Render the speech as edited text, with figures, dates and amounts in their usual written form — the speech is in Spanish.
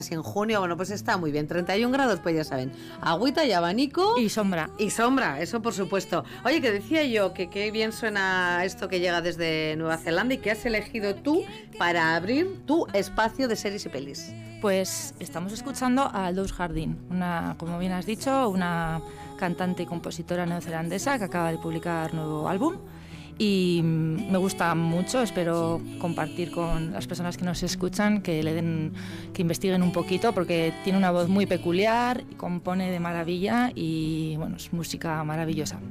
Si en junio, bueno, pues está muy bien. 31 grados, pues ya saben. Agüita y abanico. Y sombra. Y sombra, eso por supuesto. Oye, que decía yo que qué bien suena esto que llega desde Nueva Zelanda y que has elegido tú para abrir tu espacio de series y pelis. Pues estamos escuchando a Aldous Harding, como bien has dicho, una cantante y compositora neozelandesa que acaba de publicar nuevo álbum. Y me gusta mucho, espero compartir con las personas que nos escuchan, que investiguen un poquito, porque tiene una voz muy peculiar, compone de maravilla y bueno, es música maravillosa.